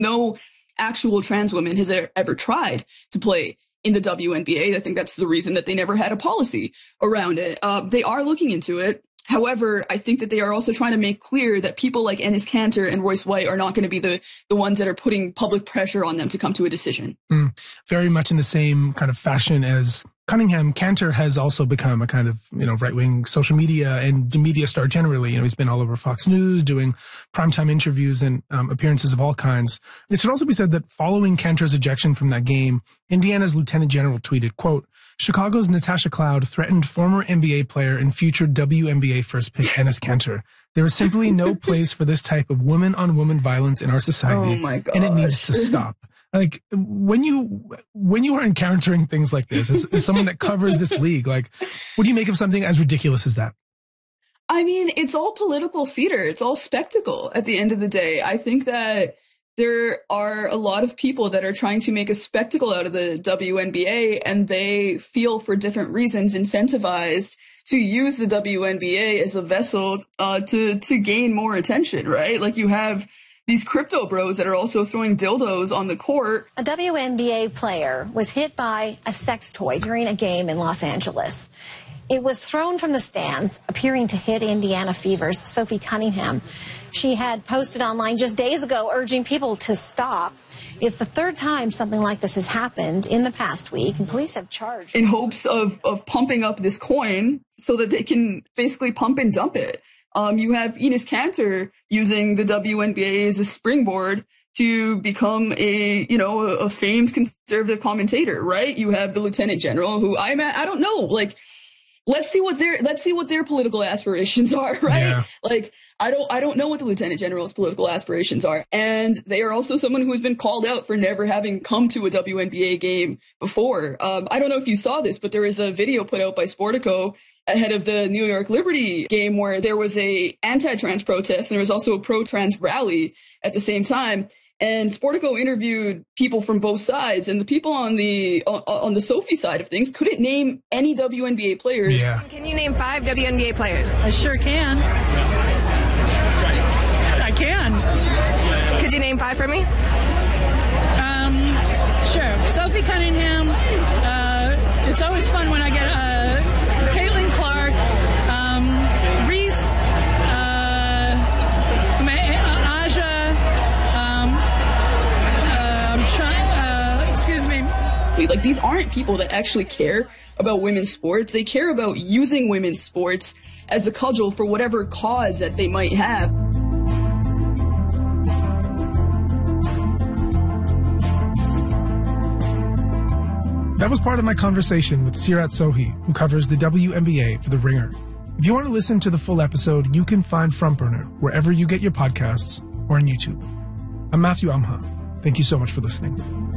no actual trans woman has ever tried to play in the WNBA. I think that's the reason that they never had a policy around it. They are looking into it. However, I think that they are also trying to make clear that people like Enes Kanter and Royce White are not going to be the ones that are putting public pressure on them to come to a decision. Very much in the same kind of fashion as Cunningham, Kanter has also become a kind of, right-wing social media and media star generally. He's been all over Fox News doing primetime interviews and appearances of all kinds. It should also be said that following Kanter's ejection from that game, Indiana's lieutenant general tweeted, quote, "Chicago's Natasha Cloud threatened former NBA player and future WNBA first pick Enes Kanter. There is simply no place for this type of woman-on-woman violence in our society, oh my gosh, and it needs to stop." Like, when you are encountering things like this, as someone that covers this league, like, what do you make of something as ridiculous as that? I mean, it's all political theater. It's all spectacle at the end of the day. I think that there are a lot of people that are trying to make a spectacle out of the WNBA, and they feel, for different reasons, incentivized to use the WNBA as a vessel to gain more attention, right? Like, you have these crypto bros that are also throwing dildos on the court. A WNBA player was hit by a sex toy during a game in Los Angeles. It was thrown from the stands, appearing to hit Indiana Fever's Sophie Cunningham. She had posted online just days ago urging people to stop. It's the third time something like this has happened in the past week, and police have charged. In hopes of pumping up this coin so that they can basically pump and dump it. You have Enes Kanter using the WNBA as a springboard to become a famed conservative commentator, right? You have the lieutenant general who I don't know, like, let's see what their political aspirations are, right? Yeah. Like, I don't know what the lieutenant general's political aspirations are. And they are also someone who has been called out for never having come to a WNBA game before. I don't know if you saw this, but there is a video put out by Sportico ahead of the New York Liberty game where there was a anti-trans protest and there was also a pro-trans rally at the same time. And Sportico interviewed people from both sides, and the people on the Sophie side of things couldn't name any WNBA players. Yeah. Can you name 5 WNBA players? I sure can. I can. Could you name 5 for me? Sure. Sophie Cunningham. It's always fun when I get Caitlin Clark, Reese, Aja. Excuse me. Like, these aren't people that actually care about women's sports. They care about using women's sports as a cudgel for whatever cause that they might have. That was part of my conversation with Sirat Sohi, who covers the WNBA for The Ringer. If you want to listen to the full episode, you can find Frontburner wherever you get your podcasts or on YouTube. I'm Matthew Amha. Thank you so much for listening.